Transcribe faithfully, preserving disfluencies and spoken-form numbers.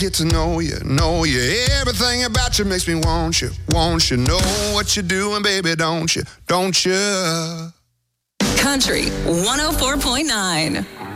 get to know you, know you. Everything about you makes me want you, want you. Know what you're doing, baby, don't you, don't you? Country one oh four point nine.